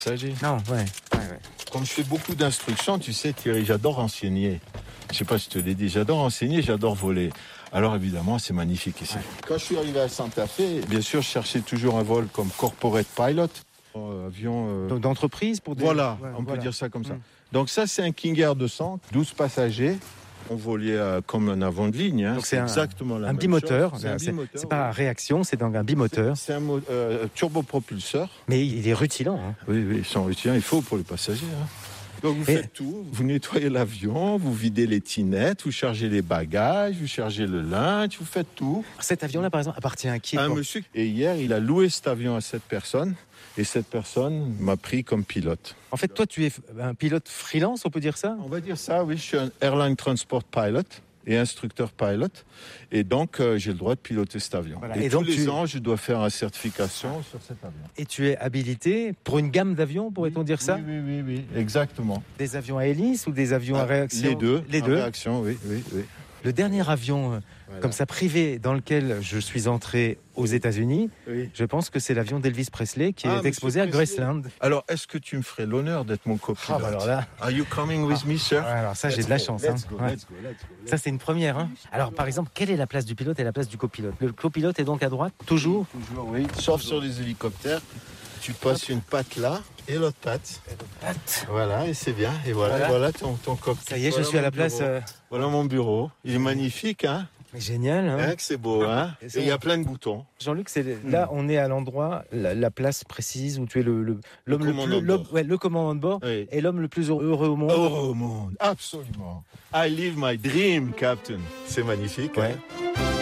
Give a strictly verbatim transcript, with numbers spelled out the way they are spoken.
Passager. Non, ouais. ouais, ouais. Comme je fais beaucoup d'instructions, tu sais Thierry, j'adore enseigner. Je sais pas si je te l'ai dit, j'adore enseigner, j'adore voler. Alors évidemment, c'est magnifique ici. Ouais. Quand je suis arrivé à Santa Fe, bien sûr, je cherchais toujours un vol comme corporate pilot, euh, avion... Euh... d'entreprise pour des... Voilà, ouais, on voilà. peut dire ça comme ça. Mmh. Donc ça, c'est un King Air deux cents, douze passagers. On volait euh, comme un avion de ligne. Hein. Donc c'est, c'est exactement un, la un même bimoteur. chose. C'est, un c'est, bimoteur, c'est pas oui. à réaction, c'est donc un bimoteur. C'est, c'est un mo- euh, turbopropulseur. Mais il est rutilant. Hein. Oui, oui, ils sont rutilants. Il faut pour les passagers. Hein. Donc vous Et... faites tout. Vous nettoyez l'avion, vous videz les tinettes, vous chargez les bagages, vous chargez le linge, vous faites tout. Cet avion-là, par exemple, appartient à qui? Un monsieur. Et hier, il a loué cet avion à cette personne. Et cette personne m'a pris comme pilote. En fait, toi, tu es un pilote freelance, on peut dire ça? On va dire ça, oui. Je suis un Airline Transport Pilot et instructeur pilot. Et donc, euh, j'ai le droit de piloter cet avion. Voilà. Et, et tous donc, les tu... ans, je dois faire une certification sur cet avion. Et tu es habilité pour une gamme d'avions, pourrait-on oui, dire ça? Oui, oui, oui, oui, exactement. Des avions à hélice ou des avions ah, à réaction? Les deux. Les deux. À réaction, oui, oui, oui. Le dernier avion, voilà. comme ça, privé, dans lequel je suis entré aux États-Unis, oui. je pense que c'est l'avion d'Elvis Presley qui ah, est exposé à Graceland. Alors, est-ce que tu me ferais l'honneur d'être mon copilote? Ah, bah alors là... Are you coming with me, sir? Ouais, alors ça, let's j'ai de la chance. Let's hein. go, let's go, let's go, let's ça, c'est une première. Hein. Alors, par exemple, quelle est la place du pilote et la place du copilote? Le copilote est donc à droite, toujours? Toujours, oui. Sauf sur les hélicoptères. Tu passes une patte là et l'autre patte. Et l'autre patte. Voilà, et c'est bien. Et voilà, voilà. voilà ton, ton cockpit. Ça y est, voilà je suis à la place. Euh... Voilà mon bureau. Il est magnifique, hein? Mais génial, hein, hein que c'est beau, hein. Et il y a plein de boutons. Jean-Luc, c'est là, on est à l'endroit, la, la place précise où tu es le, le l'homme le, le plus, l'homme, ouais, le commandant de bord, oui. et l'homme le plus heureux au monde. Heureux au monde, absolument. I live my dream, Captain. C'est magnifique, ouais. hein.